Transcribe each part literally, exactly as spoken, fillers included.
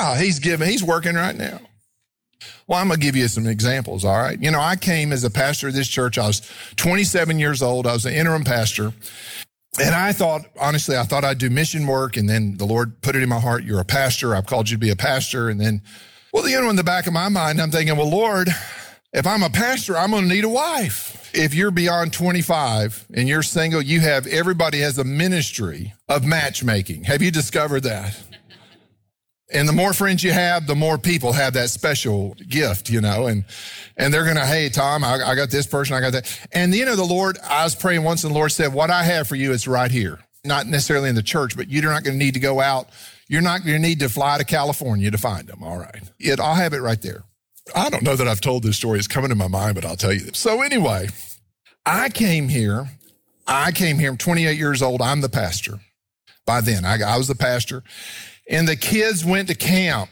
Yeah, he's giving, he's working right now. Well, I'm going to give you some examples, all right? You know, I came as a pastor of this church. I was twenty-seven years old. I was an interim pastor. And I thought, honestly, I thought I'd do mission work. And then the Lord put it in my heart, you're a pastor. I've called you to be a pastor. And then, well, you know, in the back of my mind, I'm thinking, well, Lord, if I'm a pastor, I'm going to need a wife. If you're beyond twenty-five and you're single, you have, everybody has a ministry of matchmaking. Have you discovered that? And the more friends you have, the more people have that special gift, you know, and, and they're going to, hey, Tom, I, I got this person, I got that. And, you know, the Lord, I was praying once and the Lord said, what I have for you is right here. Not necessarily in the church, but you're not going to need to go out. You're not going to need to fly to California to find them. All right. It, I'll have it right there. I don't know that I've told this story. It's coming to my mind, but I'll tell you. So anyway, I came here. I came here. I'm twenty-eight years old. I'm the pastor. By then, I, I was the pastor. And the kids went to camp.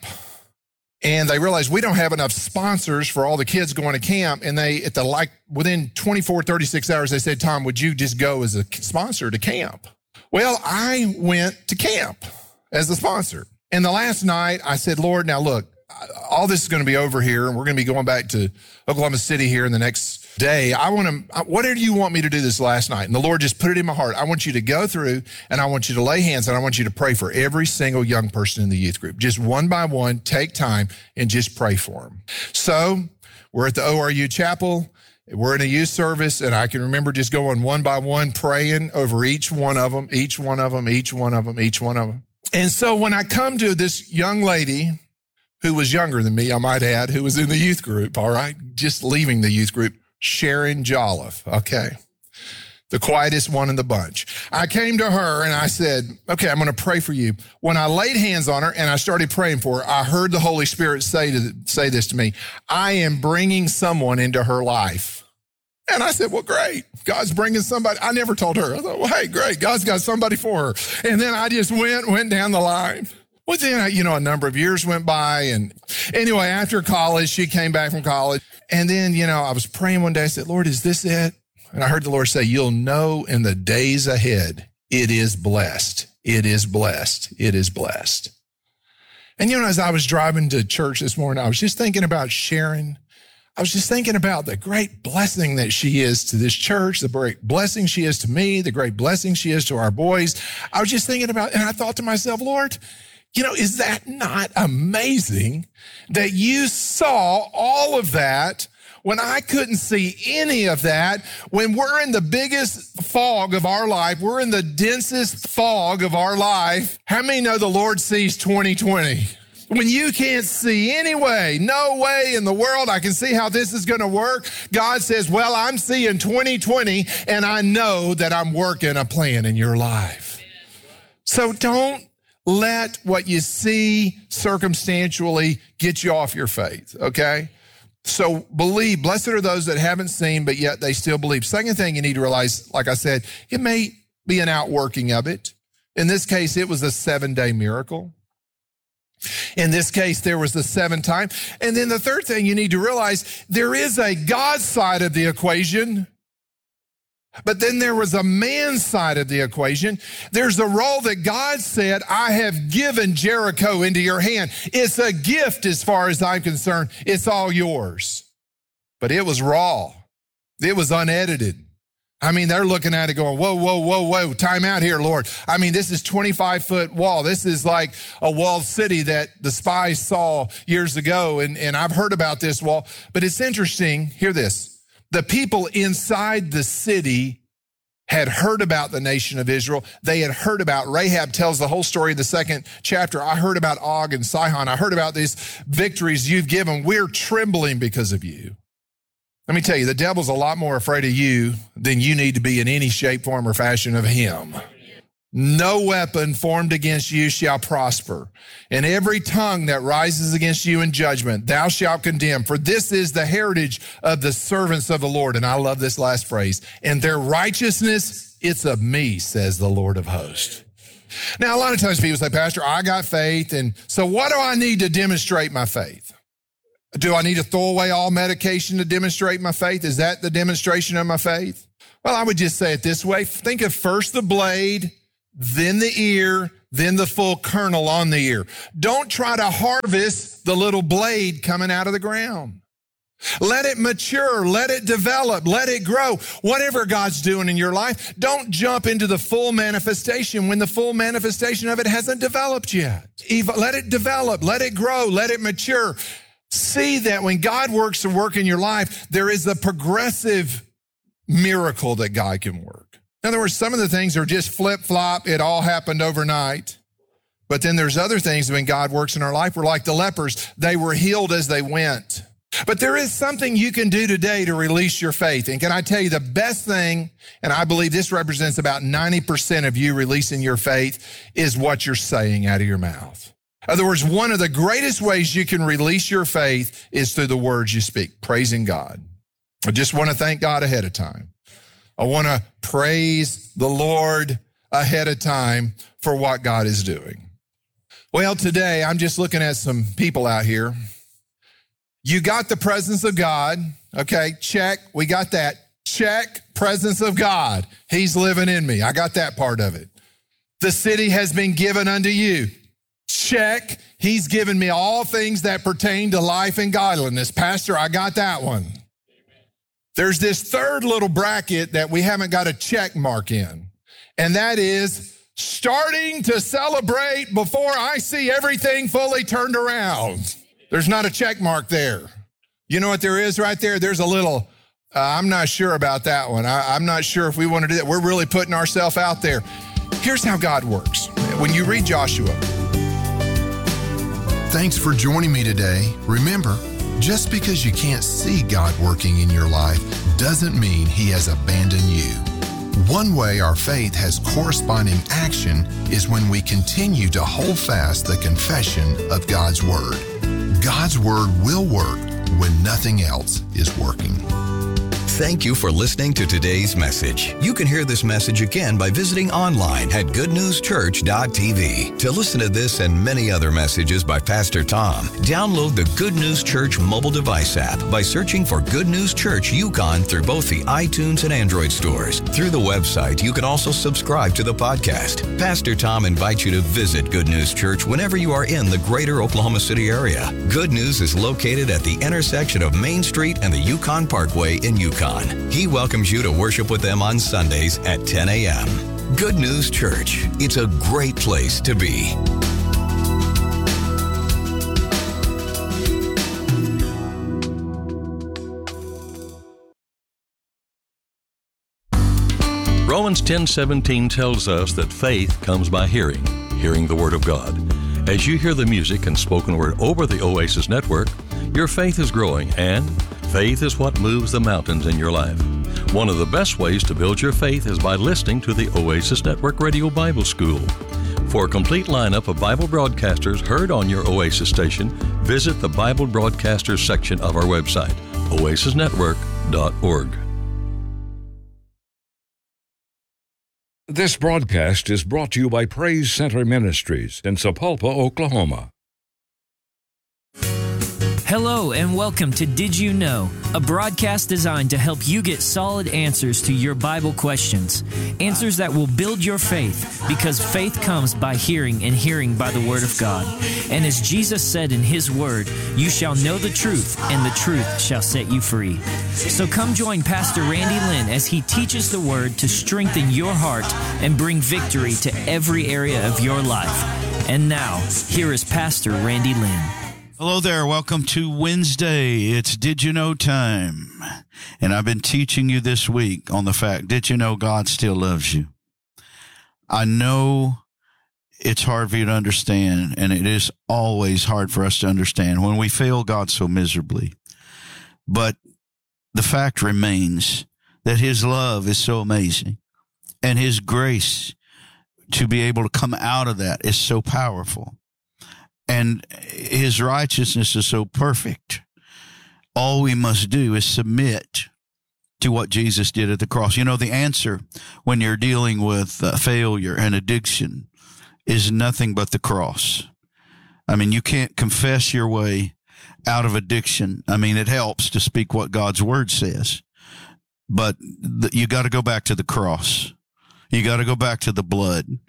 And they realized we don't have enough sponsors for all the kids going to camp. And they, at the like, within twenty-four, thirty-six hours, they said, Tom, would you just go as a sponsor to camp? Well, I went to camp as the sponsor. And the last night, I said, Lord, now look, all this is going to be over here, and we're going to be going back to Oklahoma City here in the next day. I want to, whatever you want me to do this last night. And the Lord just put it in my heart. I want you to go through, and I want you to lay hands, and I want you to pray for every single young person in the youth group. Just one by one, take time and just pray for them. So we're at the O R U chapel. We're in a youth service, and I can remember just going one by one, praying over each one of them, each one of them, each one of them, each one of them. And so when I come to this young lady who was younger than me, I might add, who was in the youth group, all right, just leaving the youth group, Sharon Jolliffe, okay, the quietest one in the bunch. I came to her and I said, okay, I'm going to pray for you. When I laid hands on her and I started praying for her, I heard the Holy Spirit say to say this to me, I am bringing someone into her life. And I said, well, great. God's bringing somebody. I never told her. I thought, well, hey, great. God's got somebody for her. And then I just went, went down the line. Well, then, you know, a number of years went by. And anyway, after college, she came back from college. And then, you know, I was praying one day. I said, Lord, is this it? And I heard the Lord say, you'll know in the days ahead, it is blessed. It is blessed. It is blessed. And, you know, as I was driving to church this morning, I was just thinking about Sharon. I was just thinking about the great blessing that she is to this church, the great blessing she is to me, the great blessing she is to our boys. I was just thinking about, and I thought to myself, Lord, you know, is that not amazing that you saw all of that when I couldn't see any of that? When we're in the biggest fog of our life, we're in the densest fog of our life. How many know the Lord sees twenty twenty? When you can't see any way, no way in the world I can see how this is going to work, God says, well, I'm seeing twenty twenty, and I know that I'm working a plan in your life. So don't let what you see circumstantially get you off your faith, okay? So believe. Blessed are those that haven't seen, but yet they still believe. Second thing you need to realize, like I said, it may be an outworking of it. In this case, it was a seven-day miracle. In this case, there was the seven time. And then the third thing you need to realize, there is a God side of the equation, but then there was a man's side of the equation. There's a role that God said, I have given Jericho into your hand. It's a gift as far as I'm concerned. It's all yours. But it was raw. It was unedited. I mean, they're looking at it going, whoa, whoa, whoa, whoa, time out here, Lord. I mean, this is twenty-five foot wall. This is like a walled city that the spies saw years ago. And, and I've heard about this wall, but it's interesting. Hear this. The people inside the city had heard about the nation of Israel. They had heard about, Rahab tells the whole story in the second chapter. I heard about Og and Sihon. I heard about these victories you've given. We're trembling because of you. Let me tell you, the devil's a lot more afraid of you than you need to be in any shape, form, or fashion of him. No weapon formed against you shall prosper, and every tongue that rises against you in judgment, thou shalt condemn. For this is the heritage of the servants of the Lord. And I love this last phrase. And their righteousness, it's of me, says the Lord of hosts. Now, a lot of times people say, Pastor, I got faith. And so what do I need to demonstrate my faith? Do I need to throw away all medication to demonstrate my faith? Is that the demonstration of my faith? Well, I would just say it this way. Think of first the blade, then the ear, then the full kernel on the ear. Don't try to harvest the little blade coming out of the ground. Let it mature, let it develop, let it grow. Whatever God's doing in your life, don't jump into the full manifestation when the full manifestation of it hasn't developed yet. Let it develop, let it grow, let it mature. See that when God works a work in your life, there is a progressive miracle that God can work. In other words, some of the things are just flip-flop. It all happened overnight. But then there's other things when God works in our life. We're like the lepers. They were healed as they went. But there is something you can do today to release your faith. And can I tell you the best thing, and I believe this represents about ninety percent of you releasing your faith, is what you're saying out of your mouth. In other words, one of the greatest ways you can release your faith is through the words you speak, praising God. I just want to thank God ahead of time. I want to praise the Lord ahead of time for what God is doing. Well, today I'm just looking at some people out here. You got the presence of God. Okay, check. We got that. Check, presence of God. He's living in me. I got that part of it. The city has been given unto you. Check. He's given me all things that pertain to life and godliness. Pastor, I got that one. There's this third little bracket that we haven't got a check mark in, and that is starting to celebrate before I see everything fully turned around. There's not a check mark there. You know what there is right there? There's a little, uh, I'm not sure about that one. I, I'm not sure if we want to do that. We're really putting ourselves out there. Here's how God works. When you read Joshua. Thanks for joining me today. Remember, just because you can't see God working in your life doesn't mean He has abandoned you. One way our faith has corresponding action is when we continue to hold fast the confession of God's Word. God's Word will work when nothing else is working. Thank you for listening to today's message. You can hear this message again by visiting online at good news church dot t v. To listen to this and many other messages by Pastor Tom, download the Good News Church mobile device app by searching for Good News Church Yukon through both the iTunes and Android stores. Through the website, you can also subscribe to the podcast. Pastor Tom invites you to visit Good News Church whenever you are in the greater Oklahoma City area. Good News is located at the intersection of Main Street and the Yukon Parkway in Yukon. He welcomes you to worship with them on Sundays at ten a.m. Good News Church. It's a great place to be. Romans ten seventeen tells us that faith comes by hearing, hearing the Word of God. As you hear the music and spoken word over the Oasis Network, your faith is growing, and faith is what moves the mountains in your life. One of the best ways to build your faith is by listening to the Oasis Network Radio Bible School. For a complete lineup of Bible broadcasters heard on your Oasis station, visit the Bible Broadcasters section of our website, oasis network dot org. This broadcast is brought to you by Praise Center Ministries in Sapulpa, Oklahoma. Hello and welcome to Did You Know?, a broadcast designed to help you get solid answers to your Bible questions. Answers that will build your faith, because faith comes by hearing and hearing by the Word of God. And as Jesus said in His Word, you shall know the truth and the truth shall set you free. So come join Pastor Randy Lynn as he teaches the Word to strengthen your heart and bring victory to every area of your life. And now, here is Pastor Randy Lynn. Hello there. Welcome to Wednesday. It's Did You Know time. And I've been teaching you this week on the fact, did you know God still loves you? I know it's hard for you to understand, and it is always hard for us to understand when we fail God so miserably. But the fact remains that His love is so amazing, and His grace to be able to come out of that is so powerful. And His righteousness is so perfect. All we must do is submit to what Jesus did at the cross. You know, the answer when you're dealing with uh, failure and addiction is nothing but the cross. I mean, you can't confess your way out of addiction. I mean, it helps to speak what God's Word says, but the, you got to go back to the cross. You got to go back to the blood.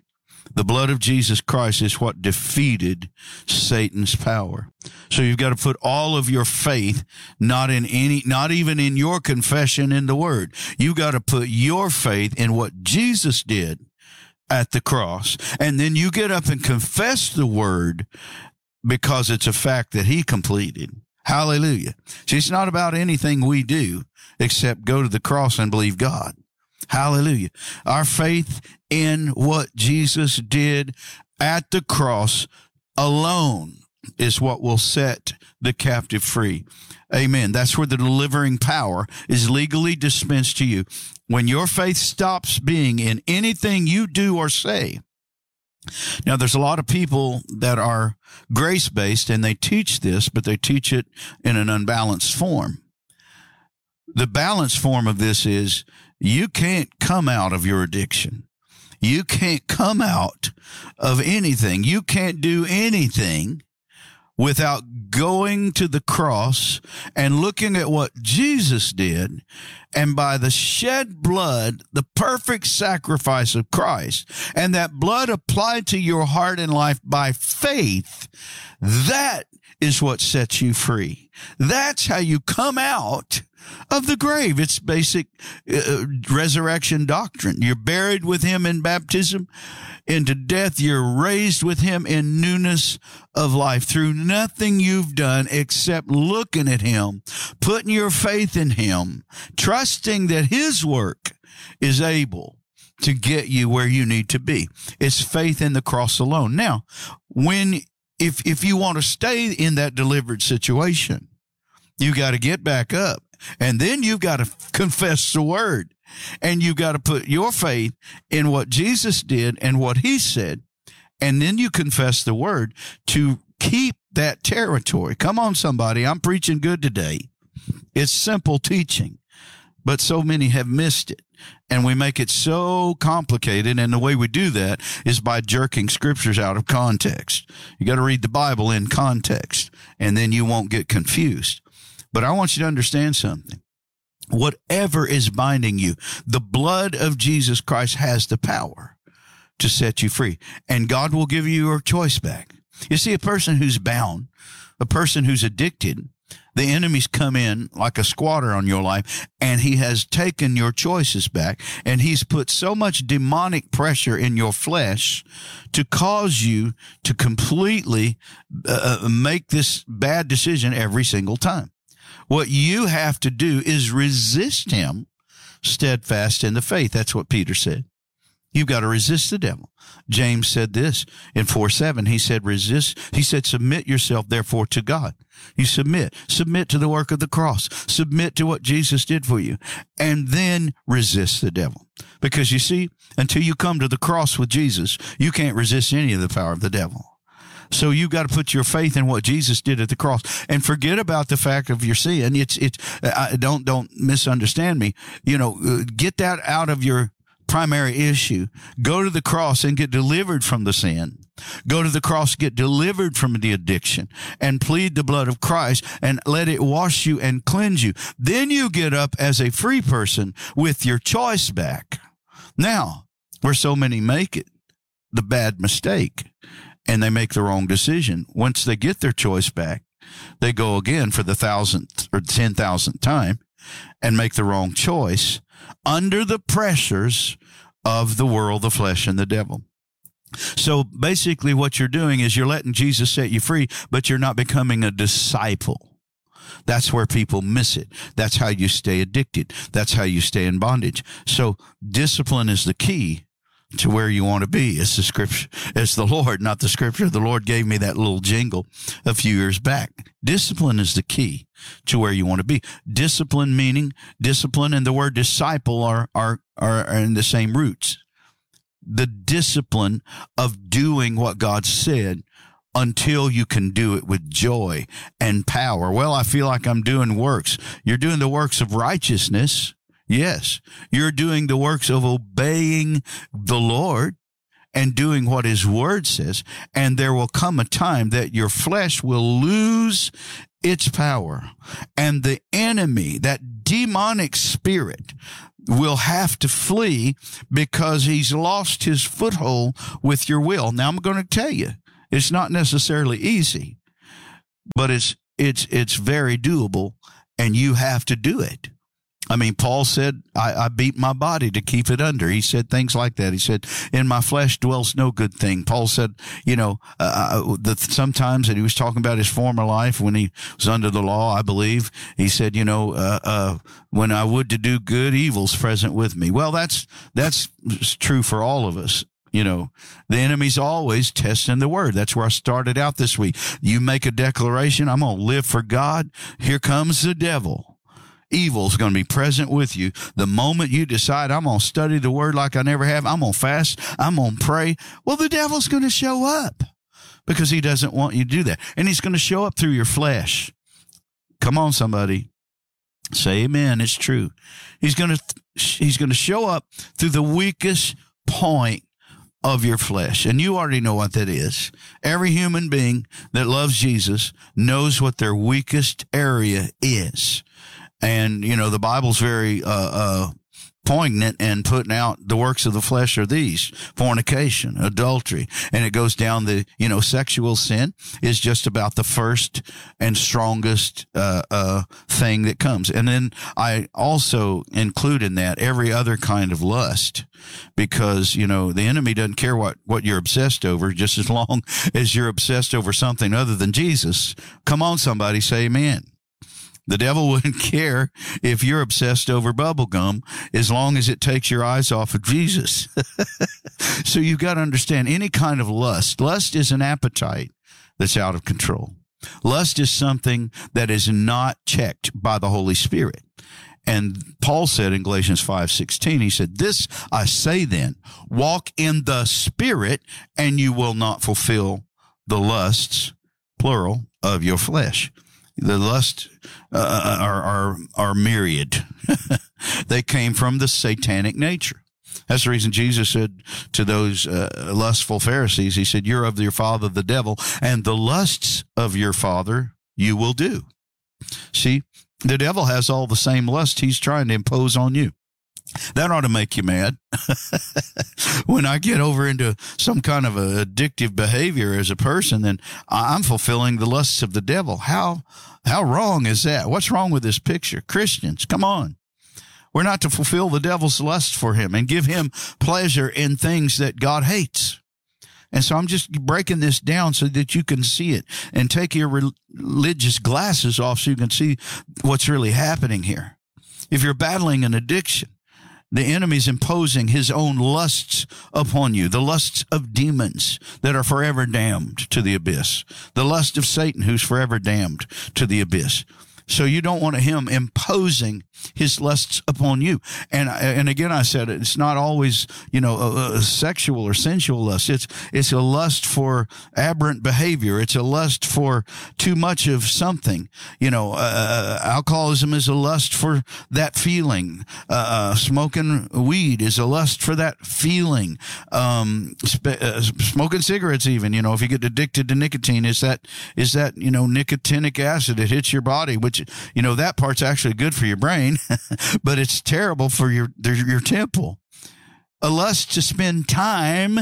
The blood of Jesus Christ is what defeated Satan's power. So you've got to put all of your faith, not in any, not even in your confession in the Word. You've got to put your faith in what Jesus did at the cross. And then you get up and confess the Word because it's a fact that He completed. Hallelujah. See, it's not about anything we do except go to the cross and believe God. Hallelujah. Our faith in what Jesus did at the cross alone is what will set the captive free. Amen. That's where the delivering power is legally dispensed to you. When your faith stops being in anything you do or say. Now, there's a lot of people that are grace-based, and they teach this, but they teach it in an unbalanced form. The balanced form of this is you can't come out of your addiction. You can't come out of anything. You can't do anything without going to the cross and looking at what Jesus did, and by the shed blood, the perfect sacrifice of Christ, and that blood applied to your heart and life by faith, that is what sets you free. That's how you come out of the grave. It's basic uh, resurrection doctrine. You're buried with Him in baptism into death. You're raised with Him in newness of life through nothing you've done except looking at Him, putting your faith in Him, trusting that His work is able to get you where you need to be. It's faith in the cross alone. Now, when if if you want to stay in that delivered situation, you got to get back up. And then you've got to confess the Word, and you've got to put your faith in what Jesus did and what He said. And then you confess the Word to keep that territory. Come on, somebody. I'm preaching good today. It's simple teaching, but so many have missed it. And we make it so complicated. And the way we do that is by jerking scriptures out of context. You got to read the Bible in context, and then you won't get confused. But I want you to understand something. Whatever is binding you, the blood of Jesus Christ has the power to set you free. And God will give you your choice back. You see, a person who's bound, a person who's addicted, the enemy's come in like a squatter on your life, and he has taken your choices back, and he's put so much demonic pressure in your flesh to cause you to completely uh, make this bad decision every single time. What you have to do is resist him steadfast in the faith. That's what Peter said. You've got to resist the devil. James said this in four seven. He said, resist. He said, submit yourself, therefore, to God. You submit. Submit to the work of the cross. Submit to what Jesus did for you. And then resist the devil. Because you see, until you come to the cross with Jesus, you can't resist any of the power of the devil. So you've got to put your faith in what Jesus did at the cross, and forget about the fact of your sin. It's it's. I, don't don't misunderstand me. You know, get that out of your primary issue. Go to the cross and get delivered from the sin. Go to the cross, get delivered from the addiction, and plead the blood of Christ, and let it wash you and cleanse you. Then you get up as a free person with your choice back. Now, where so many make it, the bad mistake, and they make the wrong decision. Once they get their choice back, they go again for the thousandth or ten thousandth time and make the wrong choice under the pressures of the world, the flesh, and the devil. So basically what you're doing is you're letting Jesus set you free, but you're not becoming a disciple. That's where people miss it. That's how you stay addicted. That's how you stay in bondage. So discipline is the key to where you want to be. It's the scripture. It's the Lord, not the scripture. The Lord gave me that little jingle a few years back. Discipline is the key to where you want to be. Discipline meaning discipline and the word disciple are, are, are in the same roots. The discipline of doing what God said until you can do it with joy and power. Well, I feel like I'm doing works. You're doing the works of righteousness. Yes, you're doing the works of obeying the Lord and doing what His Word says. And there will come a time that your flesh will lose its power. And the enemy, that demonic spirit, will have to flee because he's lost his foothold with your will. Now, I'm going to tell you, it's not necessarily easy, but it's it's it's very doable, and you have to do it. I mean, Paul said, I, I beat my body to keep it under. He said things like that. He said, in my flesh dwells no good thing. Paul said, you know, uh, the, sometimes, and he was talking about his former life when he was under the law, I believe. He said, you know, uh, uh, when I would to do good, evil's present with me. Well, that's that's true for all of us. You know, the enemy's always testing the word. That's where I started out this week. You make a declaration, I'm going to live for God. Here comes the devil. Evil's going to be present with you. The moment you decide, I'm going to study the word like I never have, I'm going to fast, I'm going to pray, well, the devil's going to show up because he doesn't want you to do that. And he's going to show up through your flesh. Come on, somebody. Say amen. It's true. He's going to, he's going to show up through the weakest point of your flesh. And you already know what that is. Every human being that loves Jesus knows what their weakest area is. And, you know, the Bible's very uh, uh, poignant and putting out the works of the flesh are these: fornication, adultery. And it goes down the, you know, sexual sin is just about the first and strongest uh, uh, thing that comes. And then I also include in that every other kind of lust, because, you know, the enemy doesn't care what, what you're obsessed over, just as long as you're obsessed over something other than Jesus. Come on, somebody, say amen. The devil wouldn't care if you're obsessed over bubble gum as long as it takes your eyes off of Jesus. So you've got to understand any kind of lust. Lust is an appetite that's out of control. Lust is something that is not checked by the Holy Spirit. And Paul said in Galatians five sixteen, he said, this I say then, walk in the Spirit, and you will not fulfill the lusts, plural, of your flesh. The lusts uh, are, are, are myriad. They came from the satanic nature. That's the reason Jesus said to those uh, lustful Pharisees, he said, you're of your father, the devil, and the lusts of your father you will do. See, the devil has all the same lust he's trying to impose on you. That ought to make you mad. When I get over into some kind of a addictive behavior as a person, then I'm fulfilling the lusts of the devil. How how wrong is that? What's wrong with this picture? Christians, come on. We're not to fulfill the devil's lust for him and give him pleasure in things that God hates. And so I'm just breaking this down so that you can see it and take your religious glasses off so you can see what's really happening here. If you're battling an addiction, the enemy's imposing his own lusts upon you, the lusts of demons that are forever damned to the abyss, the lust of Satan who's forever damned to the abyss. So you don't want him imposing his lusts upon you. And and again, I said it's not always, you know, a, a sexual or sensual lust. It's it's a lust for aberrant behavior. It's a lust for too much of something. You know, uh, alcoholism is a lust for that feeling. Uh, smoking weed is a lust for that feeling. Um, sp- uh, smoking cigarettes, even, you know, if you get addicted to nicotine, is that is that you know nicotinic acid? It hits your body, which, you know, that part's actually good for your brain, but it's terrible for your your temple. A lust to spend time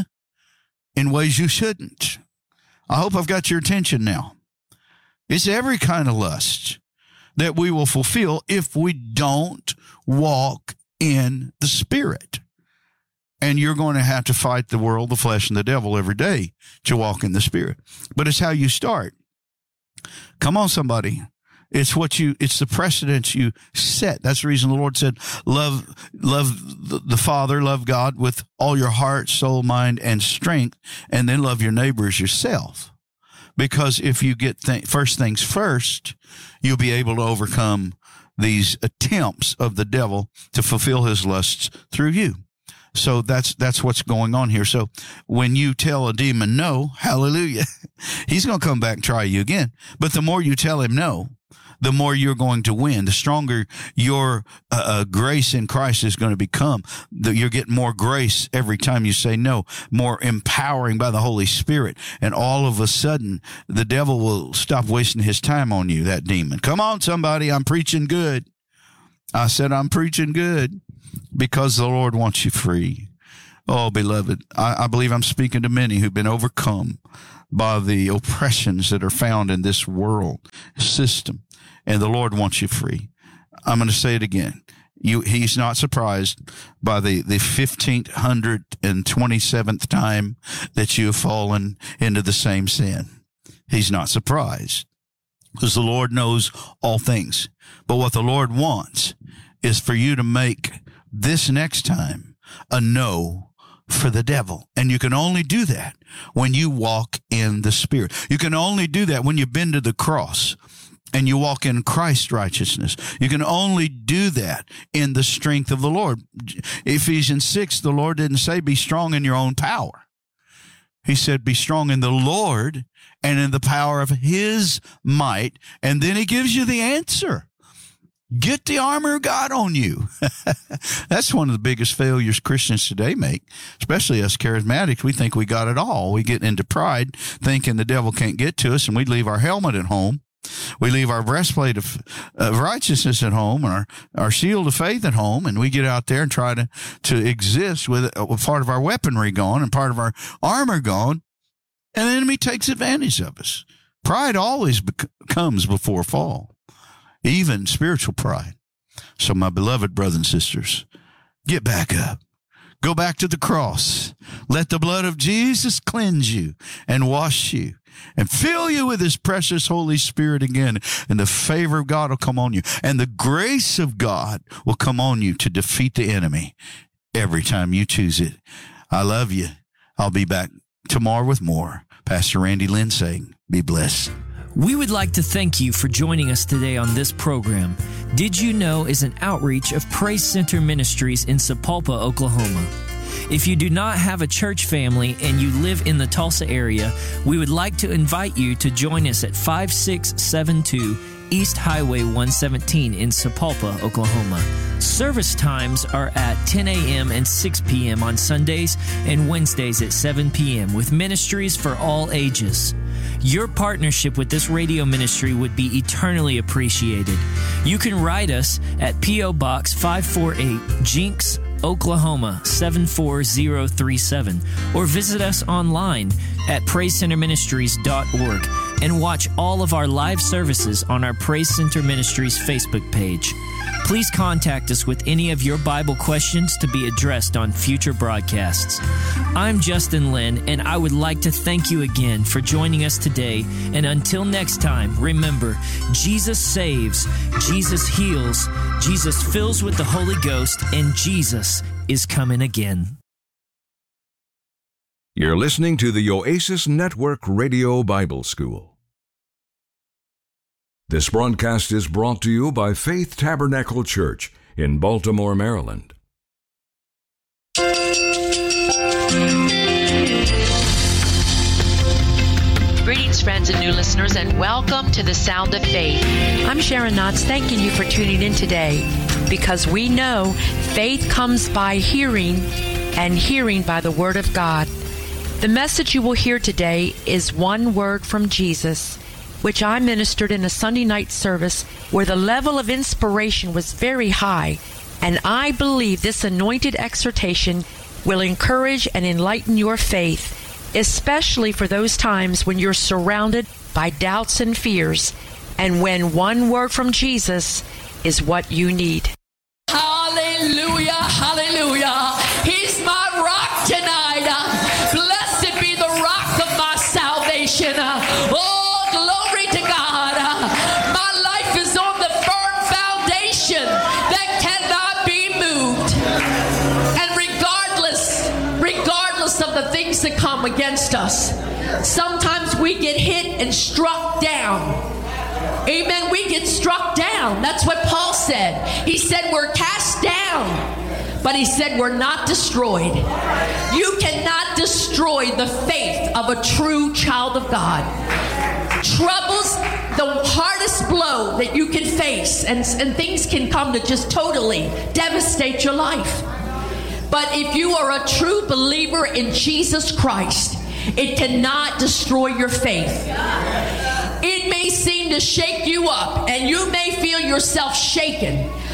in ways you shouldn't. I hope I've got your attention now. It's every kind of lust that we will fulfill if we don't walk in the Spirit. And you're going to have to fight the world, the flesh, and the devil every day to walk in the Spirit. But it's how you start. Come on, somebody. It's what you, it's the precedence you set. That's the reason the Lord said, love, love the Father, love God with all your heart, soul, mind, and strength, and then love your neighbor as yourself. Because if you get th- first things first, you'll be able to overcome these attempts of the devil to fulfill his lusts through you. So that's that's what's going on here. So when you tell a demon no, hallelujah, he's going to come back and try you again. But the more you tell him no, the more you're going to win. The stronger your uh, uh, grace in Christ is going to become. The, you're getting more grace every time you say no, more empowering by the Holy Spirit. And all of a sudden, the devil will stop wasting his time on you, that demon. Come on, somebody, I'm preaching good. I said I'm preaching good. because the Lord wants you free. Oh, beloved, I, I believe I'm speaking to many who've been overcome by the oppressions that are found in this world system, and the Lord wants you free. I'm going to say it again. You, he's not surprised by the, the fifteen twenty-seventh time that you have fallen into the same sin. He's not surprised because the Lord knows all things. But what the Lord wants is for you to make this next time a no for the devil. And you can only do that when you walk in the Spirit. You can only do that when you've been to the cross and you walk in Christ's righteousness. You can only do that in the strength of the Lord. Ephesians six, the Lord didn't say be strong in your own power. He said be strong in the Lord and in the power of his might. And then he gives you the answer. Get the armor of God on you. That's one of the biggest failures Christians today make, especially us charismatics. We think we got it all. We get into pride, thinking the devil can't get to us, and we leave our helmet at home. We leave our breastplate of, of righteousness at home, and our, our shield of faith at home, and we get out there and try to, to exist with, with part of our weaponry gone and part of our armor gone, and the enemy takes advantage of us. Pride always bec- comes before fall. Even spiritual pride. So my beloved brothers and sisters, get back up. Go back to the cross. Let the blood of Jesus cleanse you and wash you and fill you with his precious Holy Spirit again. And the favor of God will come on you. And the grace of God will come on you to defeat the enemy every time you choose it. I love you. I'll be back tomorrow with more. Pastor Randy Lynn saying, be blessed. We would like to thank you for joining us today on this program. Did You Know is an outreach of Praise Center Ministries in Sapulpa, Oklahoma. If you do not have a church family and you live in the Tulsa area, we would like to invite you to join us at five six seven two East Highway one seventeen in Sapulpa, Oklahoma. Service times are at ten a.m. and six p.m. on Sundays and Wednesdays at seven p.m. with ministries for all ages. Your partnership with this radio ministry would be eternally appreciated. You can write us at P O. Box five forty-eight, Jinx, Oklahoma seven four zero three seven, or visit us online at praise center ministries dot org and watch all of our live services on our Praise Center Ministries Facebook page. Please contact us with any of your Bible questions to be addressed on future broadcasts. I'm Justin Lynn, and I would like to thank you again for joining us today. And until next time, remember, Jesus saves, Jesus heals, Jesus fills with the Holy Ghost, and Jesus is coming again. You're listening to the Oasis Network Radio Bible School. This broadcast is brought to you by Faith Tabernacle Church in Baltimore, Maryland. Greetings, friends and new listeners, and welcome to the Sound of Faith. I'm Sharon Knotts, thanking you for tuning in today, because we know faith comes by hearing, and hearing by the Word of God. The message you will hear today is one word from Jesus, which I ministered in a Sunday night service where the level of inspiration was very high, and I believe this anointed exhortation will encourage and enlighten your faith, especially for those times when you're surrounded by doubts and fears, and when one word from Jesus is what you need. Hallelujah, hallelujah. He's my rock tonight. Uh, blessed be the rock of my salvation. Uh, oh, glory to God. Uh, my life is on the firm foundation that cannot be moved. And regardless, regardless of the things that come against us, sometimes we get hit and struck down. Amen. We get struck down. That's what Paul said. He said we're cast down, but he said we're not destroyed. You cannot destroy the faith of a true child of God. Troubles, the hardest blow that you can face, and, and things can come to just totally devastate your life. But if you are a true believer in Jesus Christ, it cannot destroy your faith. It may seem to shake you up, and you may feel yourself shaken,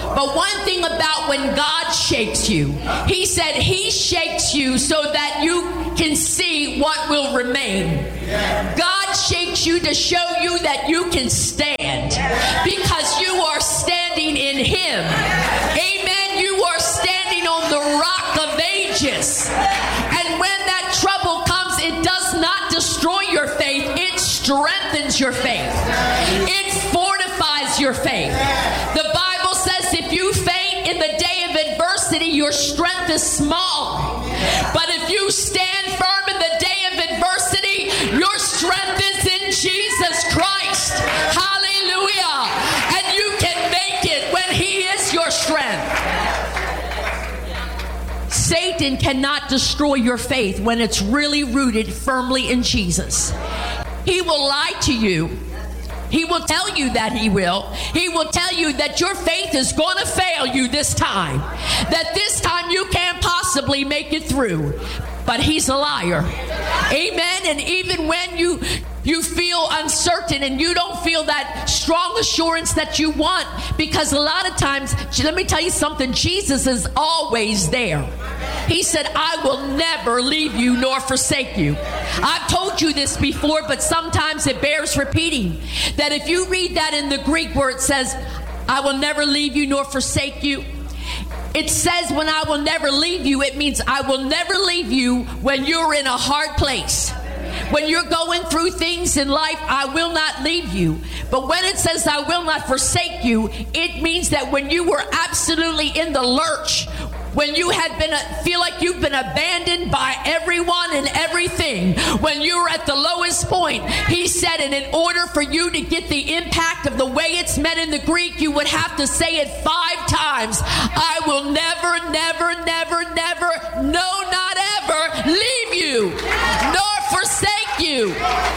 But one thing about when God shakes you, he said he shakes you so that you can see what will remain. God shakes you to show you that you can stand because you are standing in him. Amen. You are standing on the rock of ages. And when that trouble comes, it does not destroy your faith. It strengthens your faith. It fortifies your faith. The Bible says if you faint in the day of adversity, your strength is small. But if you stand firm in the day of adversity, your strength is in Jesus Christ. Hallelujah. And you can make it when he is your strength. Satan cannot destroy your faith when it's really rooted firmly in Jesus. He will lie to you. He will tell you that he will. He will tell you that your faith is going to fail you this time. That this time you can't possibly make it through. But he's a liar. Amen. And even when you you feel uncertain and you don't feel that strong assurance that you want, because a lot of times, let me tell you something, Jesus is always there. He said, I will never leave you nor forsake you. I've told you this before, but sometimes it bears repeating. That if you read that in the Greek where it says, I will never leave you nor forsake you, it says when I will never leave you, it means I will never leave you when you're in a hard place. When you're going through things in life, I will not leave you. But when it says I will not forsake you, it means that when you were absolutely in the lurch, when you had been, feel like you've been abandoned by everyone and everything, when you were at the lowest point, he said, and in order for you to get the impact of the way it's meant in the Greek, you would have to say it five times. I will never, never, never, never, no, not ever leave you, nor forsake you.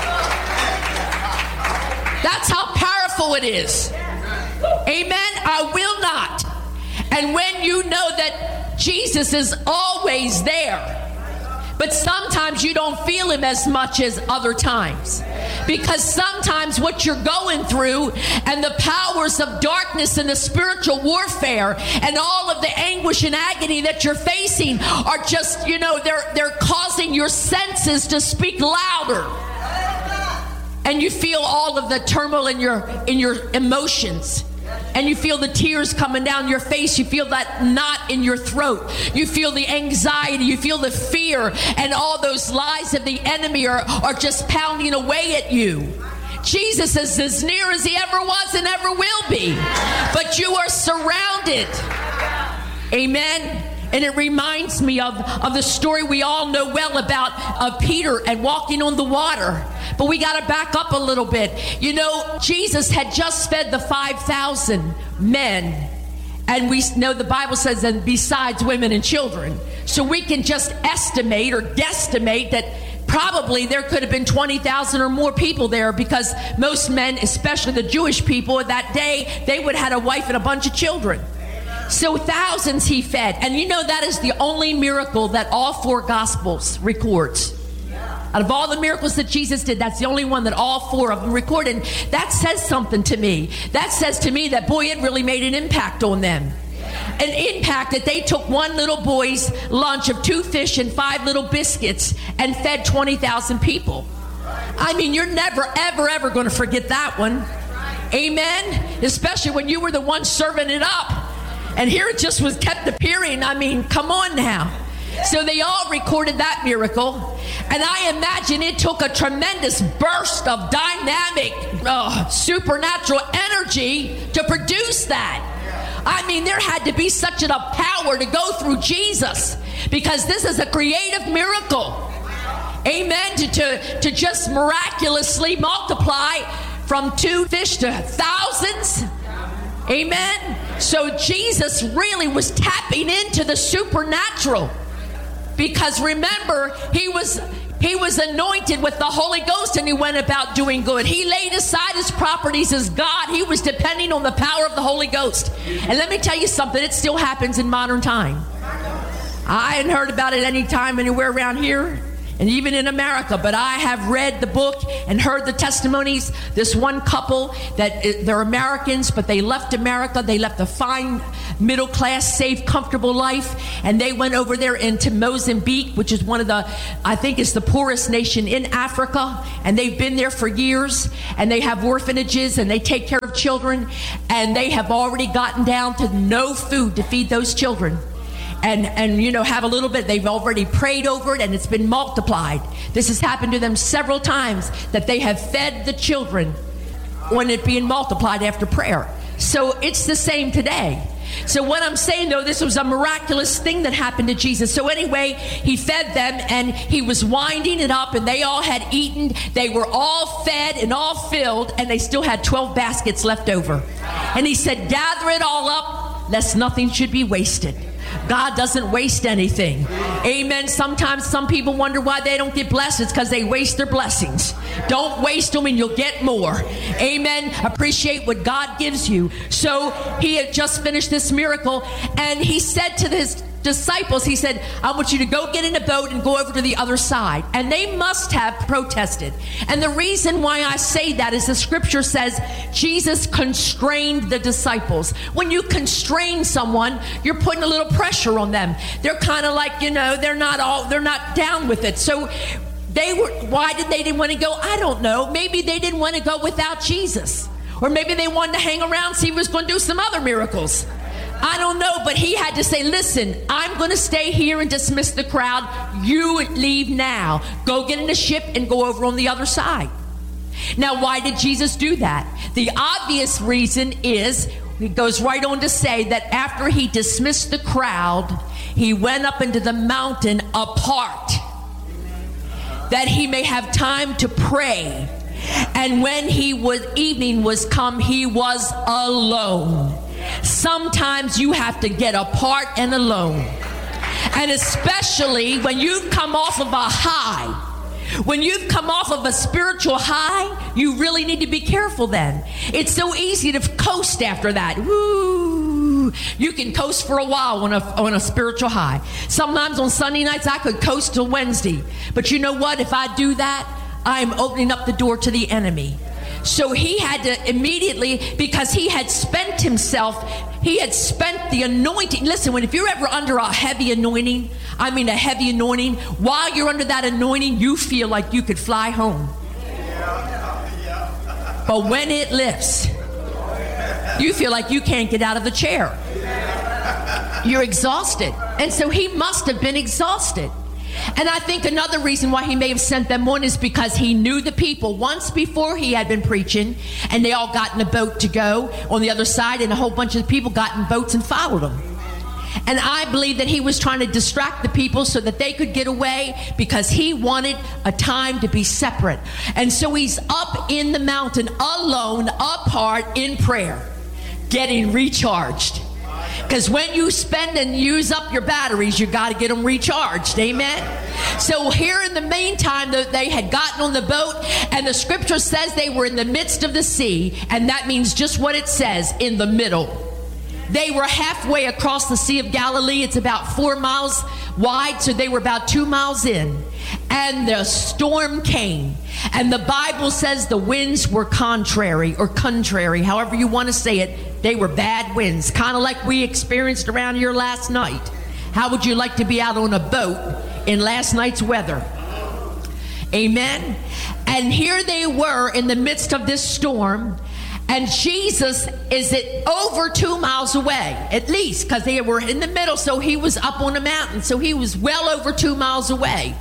That's how powerful it is. Amen. I will not. And when you know that Jesus is always there, but sometimes you don't feel him as much as other times, because sometimes what you're going through and the powers of darkness and the spiritual warfare and all of the anguish and agony that you're facing are just, you know, they're they're causing your senses to speak louder. And you feel all of the turmoil in your in your emotions. And you feel the tears coming down your face. You feel that knot in your throat. You feel the anxiety. You feel the fear. And all those lies of the enemy are, are just pounding away at you. Jesus is as near as he ever was and ever will be. But you are surrounded. Amen. And it reminds me of, of the story we all know well about of Peter and walking on the water. But we got to back up a little bit. You know, Jesus had just fed the five thousand men. And we know the Bible says, and besides women and children. So we can just estimate or guesstimate that probably there could have been twenty thousand or more people there, because most men, especially the Jewish people that day, they would have had a wife and a bunch of children. So thousands he fed. And you know, that is the only miracle that all four Gospels records. Out of all the miracles that Jesus did, that's the only one that all four of them recorded. And that says something to me. That says to me that, boy, it really made an impact on them. An impact that they took one little boy's lunch of two fish and five little biscuits and fed twenty thousand people. I mean, you're never, ever, ever going to forget that one. Amen? Especially when you were the one serving it up. And here it just was kept appearing. I mean, come on now. So they all recorded that miracle. And I imagine it took a tremendous burst of dynamic, uh, supernatural energy to produce that. I mean, there had to be such a power to go through Jesus, because this is a creative miracle. Amen. To, to, to just miraculously multiply from two fish to thousands. Amen. So Jesus really was tapping into the supernatural, because remember, he was he was anointed with the Holy Ghost and he went about doing good. He laid aside his properties as God. He was depending on the power of the Holy Ghost. And let me tell you something, it still happens in modern time. I hadn't heard about it any time anywhere around here. and even in America, but I have read the book and heard the testimonies. This one couple that they're Americans, but they left America. They left a fine, middle class, safe, comfortable life, and they went over there into Mozambique, which is one of the, I think it's the poorest nation in Africa, and they've been there for years, and they have orphanages, and they take care of children, and they have already gotten down to no food to feed those children. And, and, you know, have a little bit. They've already prayed over it, and it's been multiplied. This has happened to them several times, that they have fed the children when it being multiplied after prayer. So it's the same today. So what I'm saying, though, this was a miraculous thing that happened to Jesus. So anyway, he fed them, and he was winding it up, and they all had eaten. They were all fed and all filled, and they still had twelve baskets left over. And he said, gather it all up, lest nothing should be wasted. God doesn't waste anything. Amen. Sometimes some people wonder why they don't get blessed. It's because they waste their blessings. Don't waste them and you'll get more. Amen. Appreciate what God gives you. So he had just finished this miracle, and he said to his disciples, he said, I want you to go get in a boat and go over to the other side. And they must have protested. And the reason why I say that is the scripture says Jesus constrained the disciples. When you constrain someone, you're putting a little pressure on them. They're kind of like, you know, they're not all, they're not down with it. So they were, why did they didn't want to go? I don't know. Maybe they didn't want to go without Jesus. Or maybe they wanted to hang around, see if he was going to do some other miracles. I don't know, but he had to say, listen, I'm going to stay here and dismiss the crowd. You leave now. Go get in a ship and go over on the other side. Now, why did Jesus do that? The obvious reason is, he goes right on to say that after he dismissed the crowd, he went up into the mountain apart, that he may have time to pray. And when he was evening was come, he was alone. Sometimes you have to get apart and alone. And especially when you've come off of a high, when you've come off of a spiritual high, you really need to be careful then. It's so easy to coast after that. Woo! You can coast for a while on a, on a spiritual high. Sometimes on Sunday nights I could coast till Wednesday. But you know what? If I do that, I'm opening up the door to the enemy. So he had to immediately, because he had spent himself, he had spent the anointing. Listen, when if you're ever under a heavy anointing, I mean a heavy anointing, while you're under that anointing, you feel like you could fly home. But when it lifts, you feel like you can't get out of the chair. You're exhausted. And so he must have been exhausted. And I think another reason why he may have sent them on is because he knew the people. Once before he had been preaching, and they all got in a boat to go on the other side, and a whole bunch of people got in boats and followed him. And I believe that he was trying to distract the people so that they could get away, because he wanted a time to be separate. And so he's up in the mountain alone, apart in prayer, getting recharged. Because when you spend and use up your batteries, you got to get them recharged. Amen. So here in the meantime, they had gotten on the boat, and the scripture says they were in the midst of the sea. And that means just what it says, in the middle. They were halfway across the Sea of Galilee. It's about four miles wide, so they were about two miles in. And the storm came. And the Bible says the winds were contrary, or contrary, however you want to say it. They were bad winds, kind of like we experienced around here last night. How would you like to be out on a boat in last night's weather? Amen. And here they were in the midst of this storm. And Jesus is at over two miles away, at least, because they were in the middle, so he was up on a mountain. So he was well over two miles away.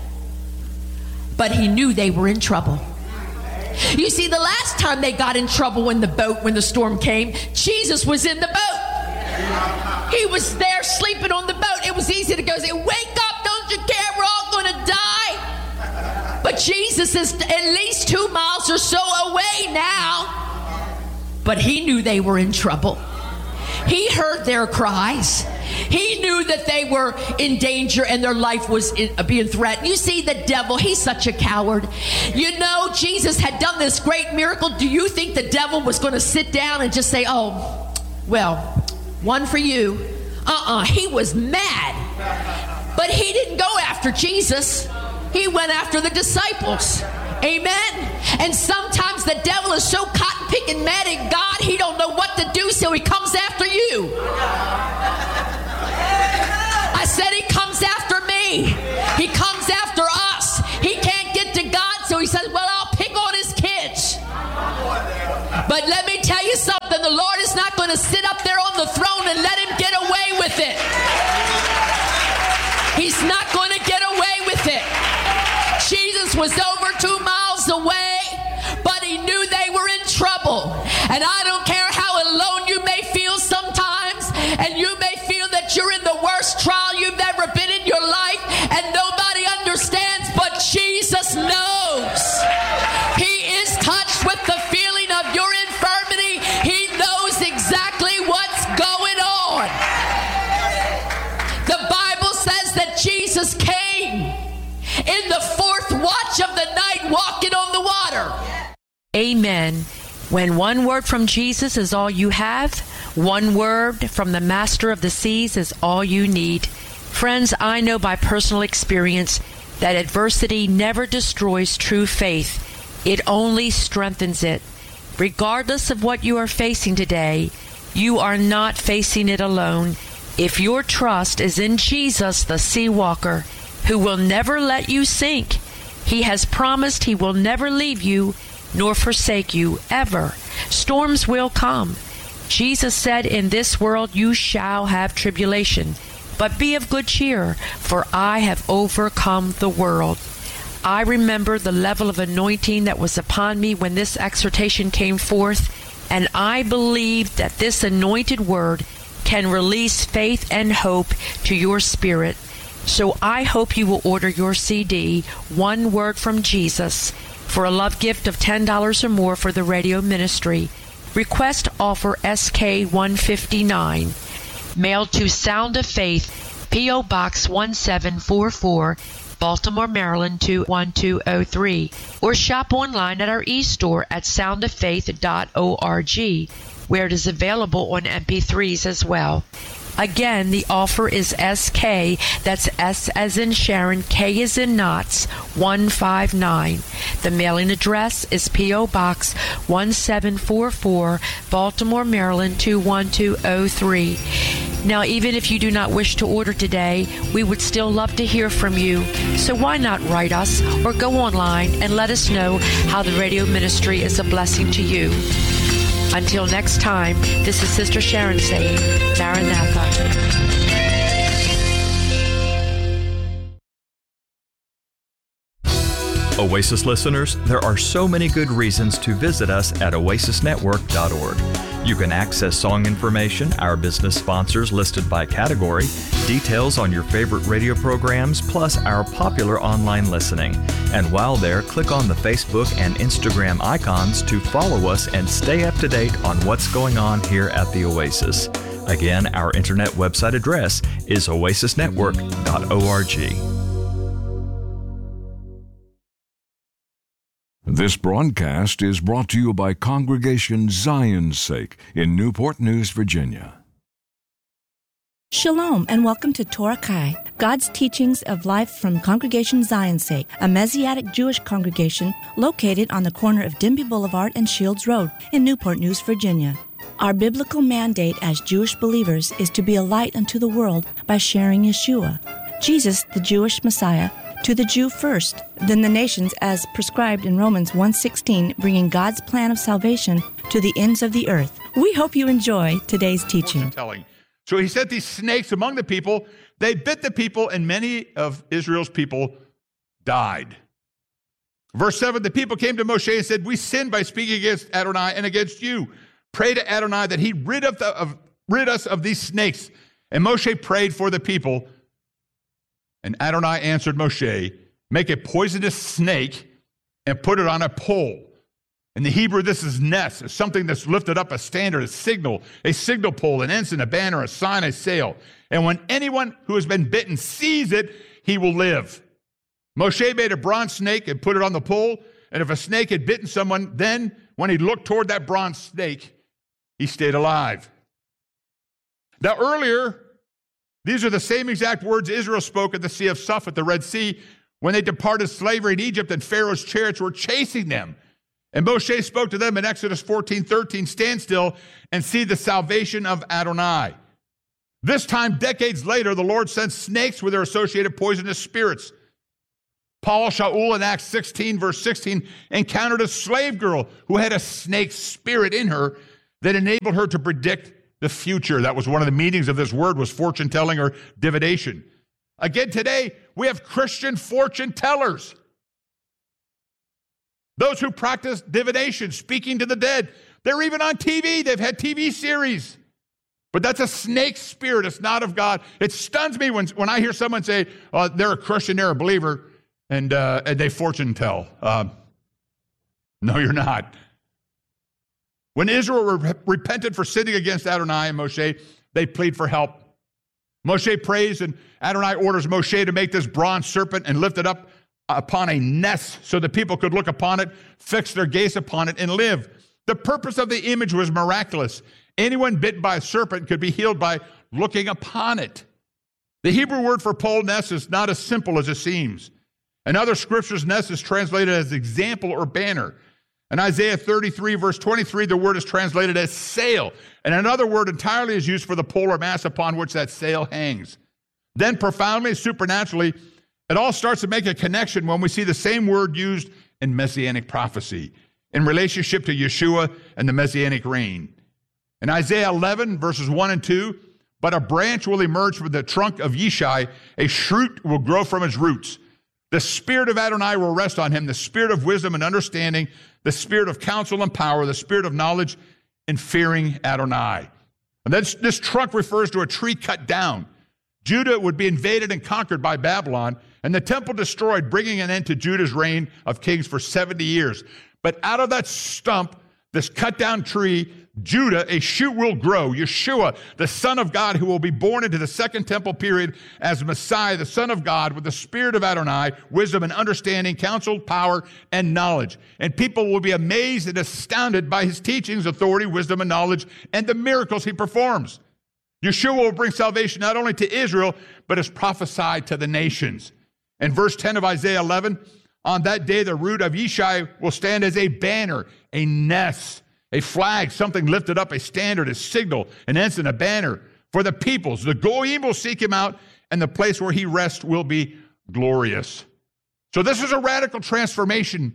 But he knew they were in trouble. You see, the last time they got in trouble in the boat, when the storm came, Jesus was in the boat. He was there sleeping on the boat. It was easy to go say, wake up, don't you care, we're all going to die. But Jesus is at least two miles or so away now. But he knew they were in trouble. He heard their cries. He knew that they were in danger and their life was in, uh, being threatened. You see, the devil, he's such a coward. You know, Jesus had done this great miracle. Do you think the devil was going to sit down and just say, oh, well, one for you? Uh-uh, he was mad. But he didn't go after Jesus. He went after the disciples. Amen. And sometimes the devil is so cotton picking mad at God, he don't know what to do, so he comes after you. I said he comes after me. He comes after us. He can't get to God, so he says, well, I'll pick on his kids. But let me tell you something. The Lord is not going to sit up there on the throne and let him get away with it. He's not going to get away with it. Jesus was over two miles away, but he knew they were in trouble. And I don't care how alone you may feel sometimes, and you may feel that you're in the worst trial you've ever been in your life, and nobody understands, but Jesus knows. He is touched with the feeling of your infirmity. He knows exactly what's going on. The Bible says that Jesus came in the fourth watch of the night, walking on the water. Amen. When one word from Jesus is all you have, one word from the Master of the Seas is all you need. Friends, I know by personal experience that adversity never destroys true faith. It only strengthens it. Regardless of what you are facing today, you are not facing it alone. If your trust is in Jesus, the Sea Walker, who will never let you sink, he has promised he will never leave you nor forsake you, ever. Storms will come. Jesus said, in this world you shall have tribulation, but be of good cheer, for I have overcome the world. I remember the level of anointing that was upon me when this exhortation came forth, and I believe that this anointed word can release faith and hope to your spirit. So I hope you will order your C D, One Word from Jesus, for a love gift of ten dollars or more for the radio ministry. Request offer S K one fifty-nine. Mailed to Sound of Faith, P O. Box one seven four four, Baltimore, Maryland two one two oh three. Or shop online at our e-store at sound of faith dot org, where it is available on M P threes as well. Again, the offer is S K, that's S as in Sharon, K as in Knots, one five nine. The mailing address is P O. Box one seven four four, Baltimore, Maryland two one two oh three. Now, even if you do not wish to order today, we would still love to hear from you. So why not write us or go online and let us know how the radio ministry is a blessing to you. Until next time, this is Sister Sharon saying, Maranatha. Oasis listeners, there are so many good reasons to visit us at oasis network dot org. You can access song information, our business sponsors listed by category, details on your favorite radio programs, plus our popular online listening. And while there, click on the Facebook and Instagram icons to follow us and stay up to date on what's going on here at the Oasis. Again, our internet website address is oasis network dot org. This broadcast is brought to you by Congregation Zion's Sake in Newport News, Virginia. Shalom and welcome to Torah Kai, God's teachings of life from Congregation Zion's Sake, a Messianic Jewish congregation located on the corner of Denby Boulevard and Shields Road in Newport News, Virginia. Our biblical mandate as Jewish believers is to be a light unto the world by sharing Yeshua, Jesus, the Jewish Messiah, to the Jew first, then the nations, as prescribed in Romans one sixteen, bringing God's plan of salvation to the ends of the earth. We hope you enjoy today's teaching. So he set these snakes among the people. They bit the people, and many of Israel's people died. Verse seven, the people came to Moshe and said, we sinned by speaking against Adonai and against you. Pray to Adonai that he rid, of the, of, rid us of these snakes. And Moshe prayed for the people. And Adonai answered Moshe, make a poisonous snake and put it on a pole. In the Hebrew, this is nes, it's something that's lifted up, a standard, a signal, a signal pole, an ensign, a banner, a sign, a sail. And when anyone who has been bitten sees it, he will live. Moshe made a bronze snake and put it on the pole. And if a snake had bitten someone, then when he looked toward that bronze snake, he stayed alive. Now earlier, these are the same exact words Israel spoke at the Sea of Suf at the Red Sea when they departed slavery in Egypt and Pharaoh's chariots were chasing them. And Moshe spoke to them in Exodus fourteen thirteen, stand still and see the salvation of Adonai. This time, decades later, the Lord sent snakes with their associated poisonous spirits. Paul Shaul in Acts sixteen, verse sixteen, encountered a slave girl who had a snake spirit in her that enabled her to predict the future. That was one of the meanings of this word, was fortune telling or divination. Again, today, we have Christian fortune tellers. Those who practice divination, speaking to the dead. They're even on T V. They've had T V series. But that's a snake spirit. It's not of God. It stuns me when, when I hear someone say, oh, they're a Christian, they're a believer, and, uh, and they fortune tell. Uh, no, you're not. When Israel re- repented for sinning against Adonai and Moshe, they plead for help. Moshe prays, and Adonai orders Moshe to make this bronze serpent and lift it up upon a nest so the people could look upon it, fix their gaze upon it, and live. The purpose of the image was miraculous. Anyone bitten by a serpent could be healed by looking upon it. The Hebrew word for pole nest is not as simple as it seems. In other scriptures, nest is translated as example or banner. In Isaiah thirty-three, verse twenty-three, the word is translated as sail. And another word entirely is used for the polar mass upon which that sail hangs. Then profoundly, supernaturally, it all starts to make a connection when we see the same word used in Messianic prophecy in relationship to Yeshua and the Messianic reign. In Isaiah eleven, verses one and two, but a branch will emerge from the trunk of Yishai, a shoot will grow from its roots. The spirit of Adonai will rest on him, the spirit of wisdom and understanding, the spirit of counsel and power, the spirit of knowledge and fearing Adonai. And this, this trunk refers to a tree cut down. Judah would be invaded and conquered by Babylon, and the temple destroyed, bringing an end to Judah's reign of kings for seventy years. But out of that stump, this cut down tree, Judah, a shoot will grow. Yeshua, the Son of God, who will be born into the second temple period as Messiah, the Son of God, with the spirit of Adonai, wisdom and understanding, counsel, power, and knowledge. And people will be amazed and astounded by his teachings, authority, wisdom, and knowledge, and the miracles he performs. Yeshua will bring salvation not only to Israel, but is prophesied to the nations. In verse ten of Isaiah eleven, on that day the root of Yishai will stand as a banner, a nest, a flag, something lifted up, a standard, a signal, an ensign, a banner for the peoples. The Goyim will seek him out, and the place where he rests will be glorious. So this is a radical transformation,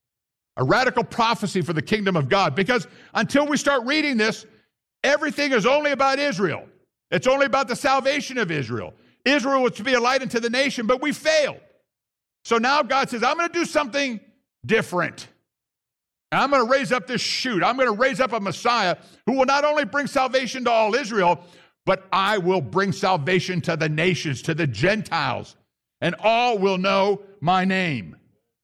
a radical prophecy for the kingdom of God, because until we start reading this, everything is only about Israel. It's only about the salvation of Israel. Israel was to be a light unto the nation, but we failed. So now God says, I'm going to do something different. I'm going to raise up this shoot. I'm going to raise up a Messiah who will not only bring salvation to all Israel, but I will bring salvation to the nations, to the Gentiles, and all will know my name.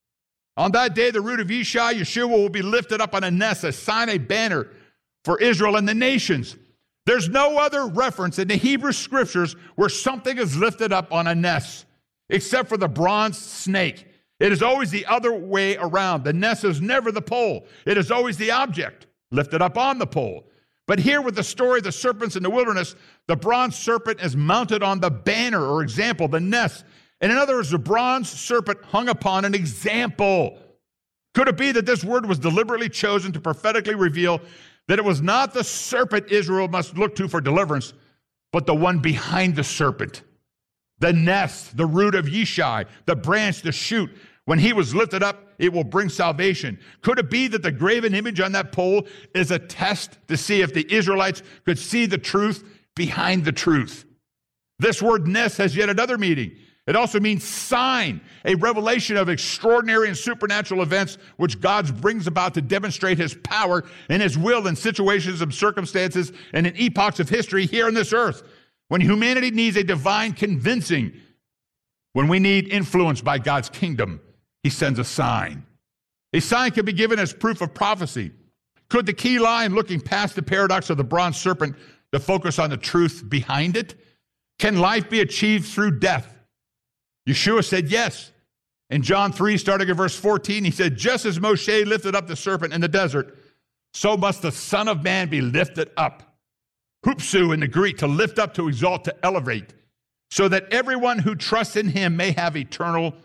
On that day, the root of Yishai, Yeshua, will be lifted up on a nest, a sign, a banner for Israel and the nations. There's no other reference in the Hebrew scriptures where something is lifted up on a nest, except for the bronze snake. It is always the other way around. The nest is never the pole. It is always the object lifted up on the pole. But here with the story of the serpents in the wilderness, the bronze serpent is mounted on the banner or example, the nest. And in other words, the bronze serpent hung upon an example. Could it be that this word was deliberately chosen to prophetically reveal that it was not the serpent Israel must look to for deliverance, but the one behind the serpent? The nest, the root of Yishai, the branch, the shoot. When he was lifted up, it will bring salvation. Could it be that the graven image on that pole is a test to see if the Israelites could see the truth behind the truth? This word nest has yet another meaning. It also means sign, a revelation of extraordinary and supernatural events which God brings about to demonstrate his power and his will in situations and circumstances and in epochs of history here on this earth. When humanity needs a divine convincing, when we need influence by God's kingdom, he sends a sign. A sign can be given as proof of prophecy. Could the key lie in looking past the paradox of the bronze serpent to focus on the truth behind it? Can life be achieved through death? Yeshua said yes. In John three, starting at verse fourteen, he said, just as Moshe lifted up the serpent in the desert, so must the Son of Man be lifted up. Hupsu in the Greek, to lift up, to exalt, to elevate, so that everyone who trusts in him may have eternal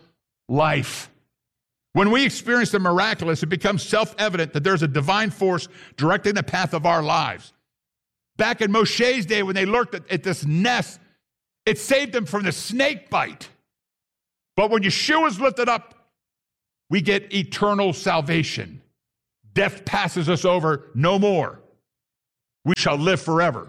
life. When we experience the miraculous, it becomes self-evident that there's a divine force directing the path of our lives. Back in Moshe's day, when they lurked at, at this nest, it saved them from the snake bite. But when Yeshua is lifted up, we get eternal salvation. Death passes us over no more. We shall live forever.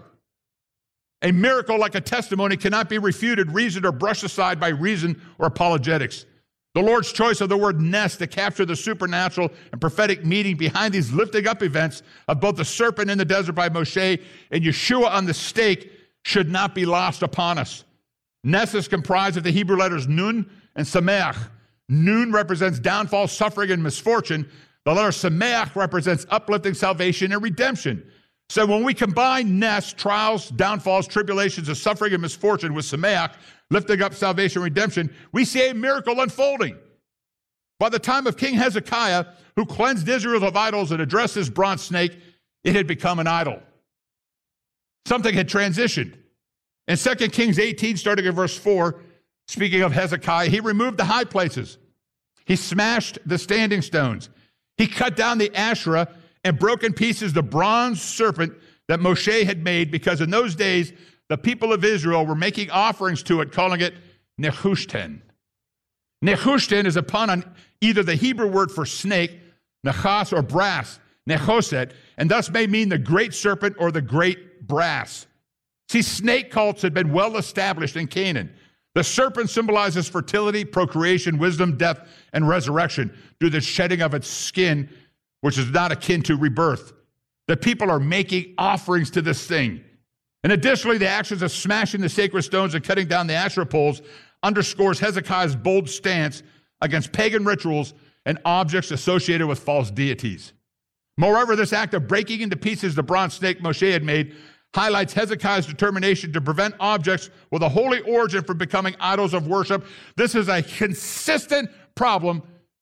A miracle like a testimony cannot be refuted, reasoned, or brushed aside by reason or apologetics. The Lord's choice of the word nest to capture the supernatural and prophetic meaning behind these lifting up events of both the serpent in the desert by Moshe and Yeshua on the stake should not be lost upon us. Nest is comprised of the Hebrew letters Nun and Sameach. Nun represents downfall, suffering, and misfortune. The letter Sameach represents uplifting, salvation, and redemption. So when we combine nest, trials, downfalls, tribulations, and suffering and misfortune with Sameach, lifting up salvation and redemption, we see a miracle unfolding. By the time of King Hezekiah, who cleansed Israel of idols and addressed his bronze snake, it had become an idol. Something had transitioned. In Second Kings eighteen, starting at verse four, speaking of Hezekiah, he removed the high places. He smashed the standing stones. He cut down the Asherah and broke in pieces the bronze serpent that Moshe had made, because in those days, the people of Israel were making offerings to it, calling it Nehushtan. Nehushtan is a pun on either the Hebrew word for snake, Nechas, or brass, Nechoset, and thus may mean the great serpent or the great brass. See, snake cults had been well established in Canaan. The serpent symbolizes fertility, procreation, wisdom, death, and resurrection through the shedding of its skin, which is not akin to rebirth. The people are making offerings to this thing. And additionally, the actions of smashing the sacred stones and cutting down the Asherah poles underscores Hezekiah's bold stance against pagan rituals and objects associated with false deities. Moreover, this act of breaking into pieces the bronze snake Moshe had made highlights Hezekiah's determination to prevent objects with a holy origin from becoming idols of worship. This is a consistent problem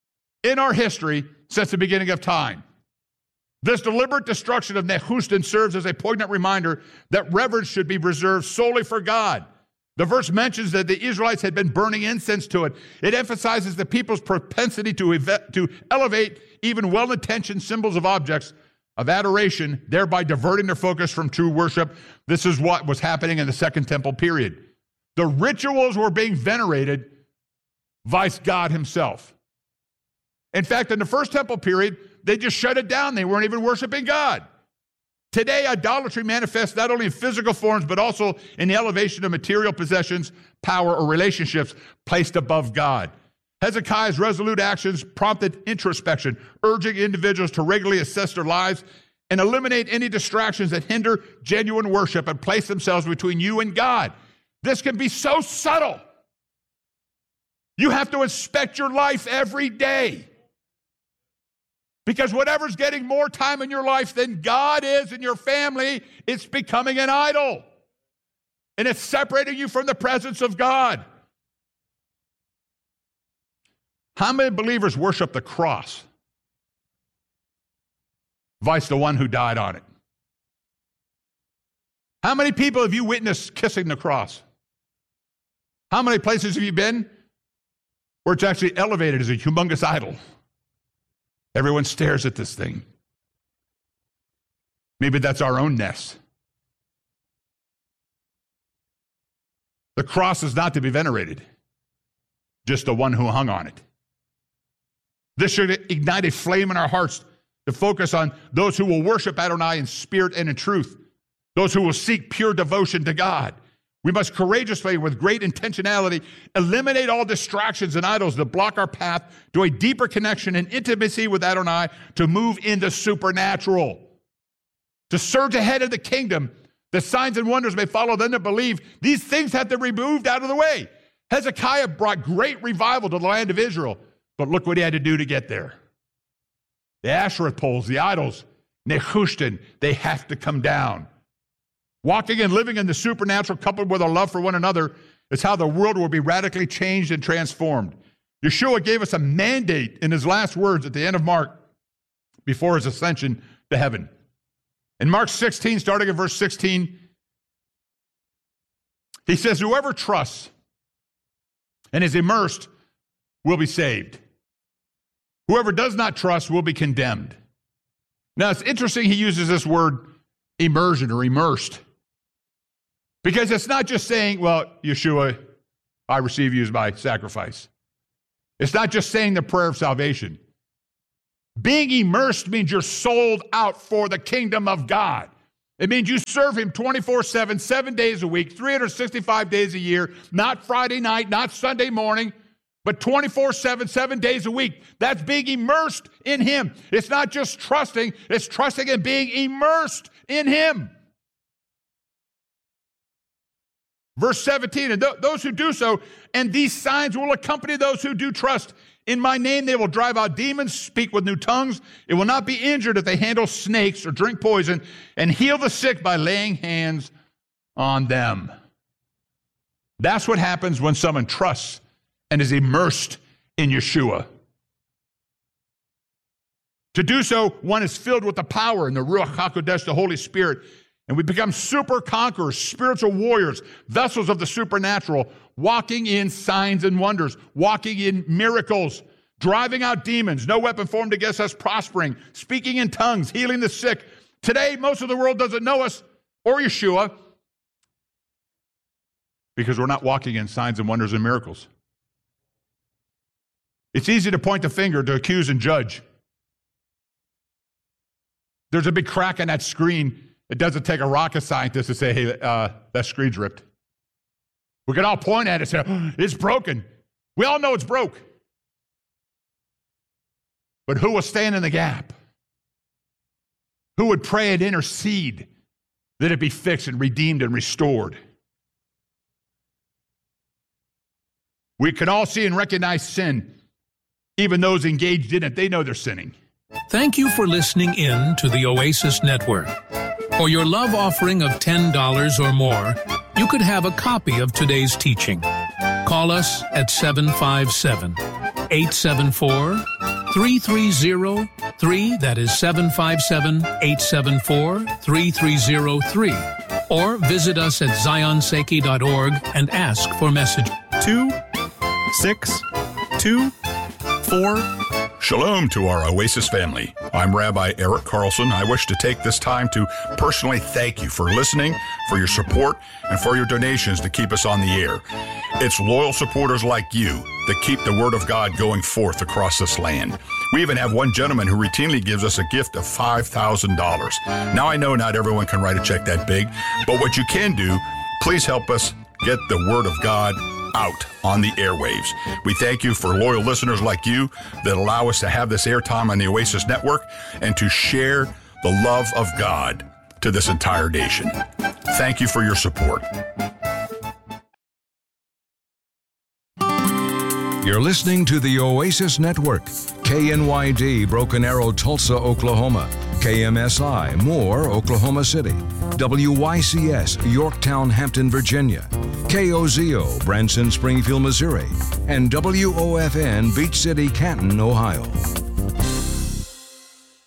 in our history since the beginning of time. This deliberate destruction of Nehushtan serves as a poignant reminder that reverence should be reserved solely for God. The verse mentions that the Israelites had been burning incense to it. It emphasizes the people's propensity to, ev- to elevate even well-intentioned symbols of objects of adoration, thereby diverting their focus from true worship. This is what was happening in the Second Temple period. The rituals were being venerated, vice God himself. In fact, in the First Temple period, they just shut it down. They weren't even worshiping God. Today, idolatry manifests not only in physical forms, but also in the elevation of material possessions, power, or relationships placed above God. Hezekiah's resolute actions prompted introspection, urging individuals to regularly assess their lives and eliminate any distractions that hinder genuine worship and place themselves between you and God. This can be so subtle. You have to inspect your life every day. Because whatever's getting more time in your life than God is in your family, it's becoming an idol. And it's separating you from the presence of God. How many believers worship the cross, vice the one who died on it? How many people have you witnessed kissing the cross? How many places have you been where it's actually elevated as a humongous idol? Everyone stares at this thing. Maybe that's our own nest. The cross is not to be venerated, just the one who hung on it. This should ignite a flame in our hearts to focus on those who will worship Adonai in spirit and in truth, those who will seek pure devotion to God. We must courageously, with great intentionality, eliminate all distractions and idols that block our path to a deeper connection and intimacy with Adonai, to move in the supernatural, to surge ahead of the kingdom. The signs and wonders may follow them that believe. These things have to be removed out of the way. Hezekiah brought great revival to the land of Israel, but look what he had to do to get there. The Asherah poles, the idols, Nehushtan, they have to come down. Walking and living in the supernatural, coupled with our love for one another, is how the world will be radically changed and transformed. Yeshua gave us a mandate in his last words at the end of Mark before his ascension to heaven. In Mark sixteen, starting at verse sixteen, he says, whoever trusts and is immersed will be saved. Whoever does not trust will be condemned. Now, it's interesting he uses this word immersion or immersed, because it's not just saying, well, Yeshua, I receive you as my sacrifice. It's not just saying the prayer of salvation. Being immersed means you're sold out for the kingdom of God. It means you serve him twenty-four seven, seven days a week, three hundred sixty-five days a year, not Friday night, not Sunday morning, but twenty-four seven, seven days a week. That's being immersed in him. It's not just trusting, it's trusting and being immersed in him. Verse seventeen, and th- those who do so, and these signs will accompany those who do trust. In my name they will drive out demons, speak with new tongues. It will not be injured if they handle snakes or drink poison, and heal the sick by laying hands on them. That's what happens when someone trusts and is immersed in Yeshua. To do so, one is filled with the power and the Ruach HaKodesh, the Holy Spirit, and we become super conquerors, spiritual warriors, vessels of the supernatural, walking in signs and wonders, walking in miracles, driving out demons, no weapon formed against us prospering, speaking in tongues, healing the sick. Today, most of the world doesn't know us or Yeshua because we're not walking in signs and wonders and miracles. It's easy to point the finger, to accuse and judge. There's a big crack in that screen. It doesn't take a rocket scientist to say, hey, uh, that screen's ripped. We can all point at it and say, oh, it's broken. We all know it's broke. But who will stand in the gap? Who would pray and intercede that it be fixed and redeemed and restored? We can all see and recognize sin. Even those engaged in it, they know they're sinning. Thank you for listening in to the Oasis Network. For your love offering of ten dollars or more, you could have a copy of today's teaching. Call us at seven five seven, eight seven four, three three zero three, that is seven five seven, eight seven four, three three zero three, or visit us at zion seiki dot org and ask for message two six two four. Shalom to our Oasis family. I'm Rabbi Eric Carlson. I wish to take this time to personally thank you for listening, for your support, and for your donations to keep us on the air. It's loyal supporters like you that keep the Word of God going forth across this land. We even have one gentleman who routinely gives us a gift of five thousand dollars. Now, I know not everyone can write a check that big, but what you can do, please help us get the Word of God out on the airwaves. We thank you for loyal listeners like you that allow us to have this airtime on the Oasis Network and to share the love of God to this entire nation. Thank you for your support. You're listening to the Oasis Network, K N Y D, Broken Arrow, Tulsa, Oklahoma, K M S I, Moore, Oklahoma City, W Y C S, Yorktown, Hampton, Virginia, K O Z O, Branson, Springfield, Missouri, and W O F N, Beach City, Canton, Ohio.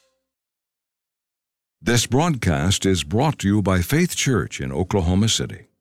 This broadcast is brought to you by Faith Church in Oklahoma City.